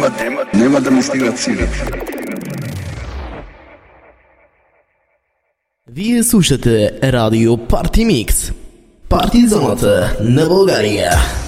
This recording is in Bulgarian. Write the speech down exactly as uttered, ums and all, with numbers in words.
Nema, nema, nema da mi stigne cilj. Вие слушате радио Party Mix. Партизоната на България.